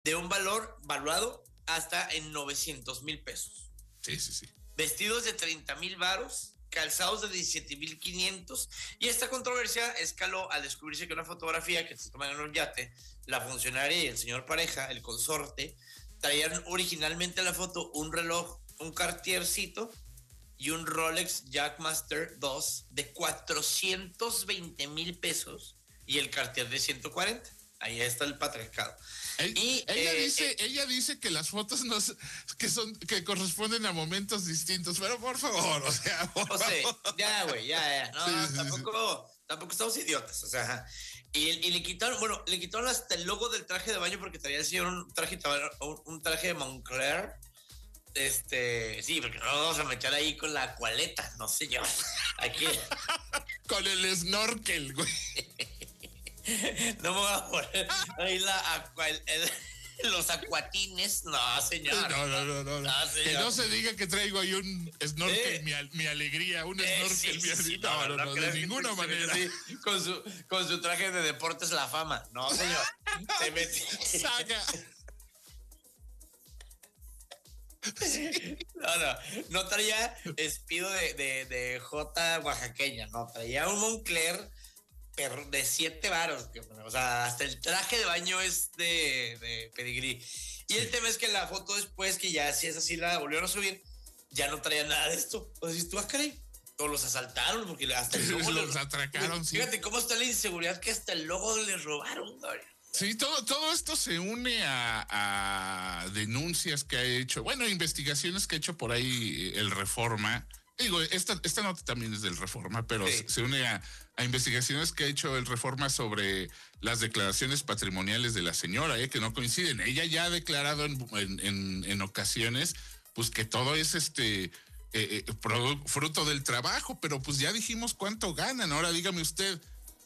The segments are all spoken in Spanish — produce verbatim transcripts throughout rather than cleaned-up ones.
de un valor valuado hasta en novecientos mil pesos. Sí, sí, sí. Vestidos de treinta mil varos, calzados de diecisiete mil quinientos, y esta controversia escaló al descubrirse que una fotografía que se toma en un yate, la funcionaria y el señor pareja, el consorte, traían originalmente en la foto un reloj, un Cartiercito y un Rolex Jackmaster dos de cuatrocientos veinte mil pesos y el Cartier de ciento cuarenta. Ahí está el patriarcado. El, y, ella, eh, dice, eh, ella dice que las fotos no, que son, que corresponden a momentos distintos, pero por favor, o sea. Por o sea, ya, güey, ya, ya. No, sí, sí, tampoco, sí. tampoco estamos idiotas, o sea. Y, y le quitaron, bueno, le quitaron hasta el logo del traje de baño porque traía el señor un traje, un, un traje de Moncler. Este, sí, porque no vamos a meter ahí con la acualeta, no sé yo. Aquí. Con el snorkel, güey. No me voy a poner ahí la aqua, el, el, los acuatines. No, señor. No, no, no, no. no señor. Que no se diga que traigo ahí un snorkel, eh, mi, mi alegría, un eh, snorkel, sí, mi alegría. Sí, no, no, no, no, de ninguna manera. Sí, con, su, con su traje de deportes La Fama. No, señor. Se metió. Saga. No, no, no traía espido de, de, de J oaxaqueña, no, traía un Moncler de siete varos, o sea, hasta el traje de baño es de, de pedigrí. Y sí. El tema es que la foto después, que ya si es así la volvieron a subir, ya no traía nada de esto. O sea, si tú vas, caray, o los asaltaron, porque hasta el logo los le, atracaron. Fíjate sí. cómo está la inseguridad que hasta el logo le robaron, güey. Sí, todo, todo esto se une a, a denuncias que ha hecho, bueno, investigaciones que ha hecho por ahí el Reforma. Digo, esta, esta nota también es del Reforma, pero sí. se une a, a investigaciones que ha hecho el Reforma sobre las declaraciones patrimoniales de la señora, ¿eh? Que no coinciden. Ella ya ha declarado en, en, en, en ocasiones, pues que todo es este eh, eh, produ- fruto del trabajo, pero pues ya dijimos cuánto ganan. Ahora dígame usted,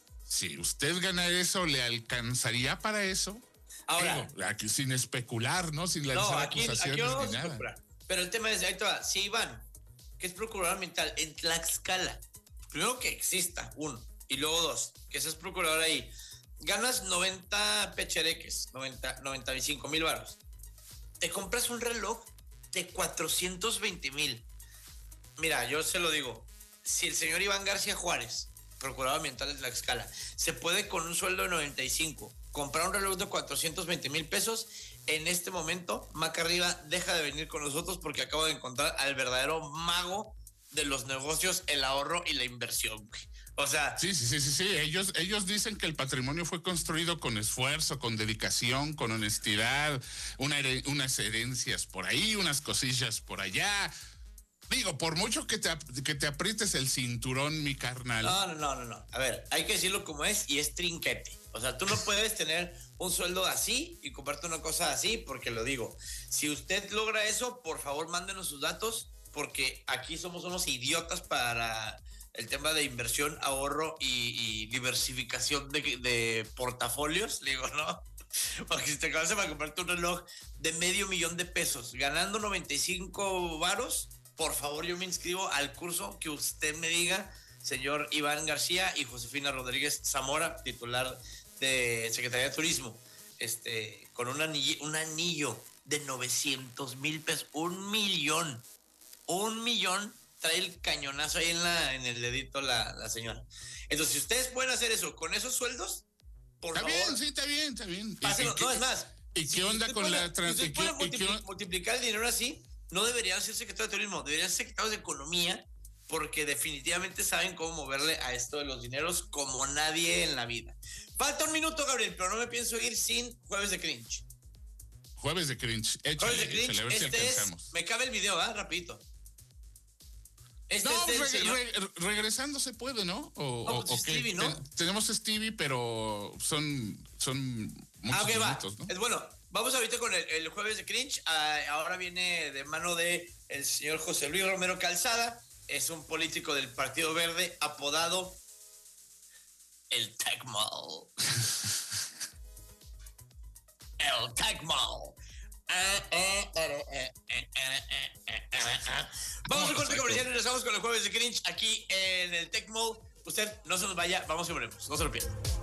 si usted gana eso, ¿le alcanzaría para eso? Ahora, Digo, aquí sin especular, ¿no? Sin lanzar no, aquí, acusaciones aquí vamos ni nada. Comprar. Pero el tema es, ahí te va, si Iván, que es procurador ambiental en Tlaxcala, primero que exista, uno, y luego dos, que seas procurador ahí, ganas noventa pechereques, noventa, noventa y cinco mil varos, te compras un reloj de cuatrocientos veinte mil. Mira, yo se lo digo, si el señor Iván García Juárez, procurador ambiental de Tlaxcala, se puede con un sueldo de noventa y cinco comprar un reloj de cuatrocientos veinte mil pesos, en este momento Maca Arriba deja de venir con nosotros porque acabo de encontrar al verdadero mago de los negocios, el ahorro y la inversión. O sea, sí, sí, sí, sí, sí. Ellos, ellos dicen que el patrimonio fue construido con esfuerzo, con dedicación, con honestidad, una her- unas herencias por ahí, unas cosillas por allá. Digo, por mucho que te, que te aprietes el cinturón, mi carnal. No, no, no, no, no. A ver, hay que decirlo como es y es trinquete. O sea, tú no puedes tener un sueldo así y comprarte una cosa así, porque lo digo. Si usted logra eso, por favor, mándenos sus datos, porque aquí somos unos idiotas para el tema de inversión, ahorro y, y diversificación de, de portafolios. Le digo, no. Porque si te acabas de comprarte un reloj de medio millón de pesos, ganando noventa y cinco varos, por favor, yo me inscribo al curso que usted me diga, señor Iván García y Josefina Rodríguez Zamora, titular de Secretaría de Turismo, este, con un anillo, un anillo de novecientos mil pesos, un millón, un millón, trae el cañonazo ahí en, la, en el dedito la, la señora. Entonces, si ustedes pueden hacer eso con esos sueldos, por está favor. Está bien, sí, está bien, está bien. Pásenlo, ¿Y, no, es más. ¿Y qué onda con puede, la transición? Si ustedes pueden multipl- multiplicar el dinero así, no deberían ser secretarios de turismo, deberían ser secretarios de economía, porque definitivamente saben cómo moverle a esto de los dineros como nadie en la vida. Falta un minuto, Gabriel, pero no me pienso ir sin Jueves de Cringe. Jueves de Cringe. Échale, Jueves de Cringe, échale, a ver este si alcanzamos. Es, me cabe el video, ¿ah? Rapidito. Este no, es re- señor... re- regresando se puede, ¿no? O, no, o, pues o Stevie, qué. ¿no? Ten- tenemos Stevie, pero son, son muchos ah, okay, minutos, va. ¿no? Es bueno. Vamos ahorita con el, el Jueves de Cringe. Ah, ahora viene de mano de el señor José Luis Romero Calzada. Es un político del Partido Verde apodado el Tecmo. El Tecmo. Vamos a corte comercial y regresamos con el Jueves de Cringe aquí en el Tecmo. Usted no se nos vaya, vamos y volvemos. No se lo pierdan.